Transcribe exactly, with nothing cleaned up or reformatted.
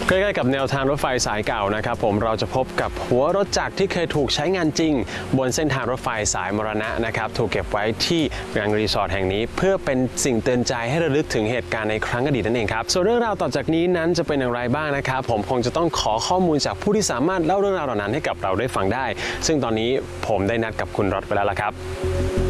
ใกล้ๆกับแนวทางรถไฟสายเก่านะครับผมเราจะพบกับหัวรถจักรที่เคยถูกใช้งานจริงบนเส้นทางรถไฟสายมรณะนะครับถูกเก็บไว้ที่ยังรีสอร์ทแห่งนี้เพื่อเป็นสิ่งเตือนใจให้ระลึกถึงเหตุการณ์ในครั้งอดีตนั่นเองครับส่วนเรื่องราวต่อจากนี้นั้นจะเป็นอย่างไรบ้างนะครับผมคงจะต้องขอข้อมูลจากผู้ที่สามารถเล่าเรื่องราวเหล่านั้นให้กับเราได้ฟังได้ซึ่งตอนนี้ผมได้นัดกับคุณรถไปแล้วล่ะครับ